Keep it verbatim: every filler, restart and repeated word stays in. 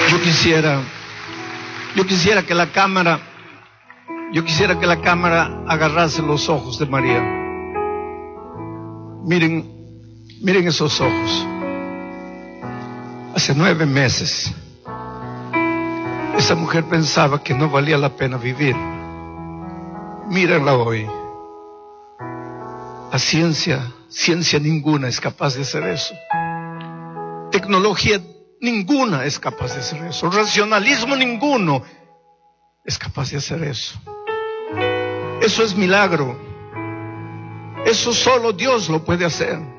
Yo quisiera, yo quisiera que la cámara, yo quisiera que la cámara agarrase los ojos de María. Miren, miren esos ojos. Hace nueve meses, esa mujer pensaba que no valía la pena vivir. Mírenla hoy. La ciencia, ciencia ninguna es capaz de hacer eso. Tecnología ninguna es capaz de hacer eso. Racionalismo ninguno es capaz de hacer eso. Eso es milagro. Eso solo Dios lo puede hacer.